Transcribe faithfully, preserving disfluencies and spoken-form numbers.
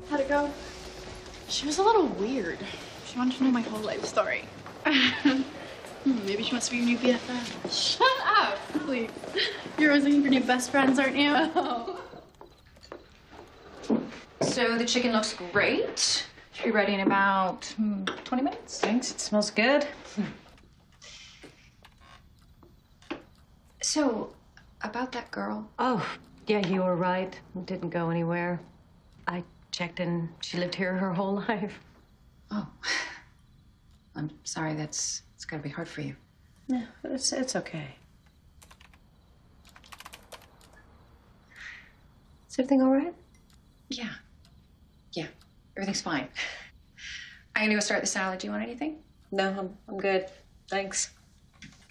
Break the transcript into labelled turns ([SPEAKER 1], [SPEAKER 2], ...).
[SPEAKER 1] How'd it go?
[SPEAKER 2] She was a little weird. She wanted to know my whole life story. hmm, maybe she wants to be your new B F F.
[SPEAKER 1] Shut up.
[SPEAKER 2] Please. You're always looking for new best friends, aren't you?
[SPEAKER 1] Oh.
[SPEAKER 3] So the chicken looks great. Should be ready in about hmm, twenty minutes.
[SPEAKER 4] Thanks, it smells good.
[SPEAKER 3] So, about that girl.
[SPEAKER 4] Oh, yeah, you were right. It didn't go anywhere. I checked in. She lived here her whole life.
[SPEAKER 3] Oh. I'm sorry, that's it's gotta be hard for you.
[SPEAKER 4] Yeah, it's, it's okay. Is everything all right?
[SPEAKER 3] Yeah. Yeah, everything's fine. I'm gonna go start the salad. Do you want anything?
[SPEAKER 4] No, I'm, I'm good. Thanks.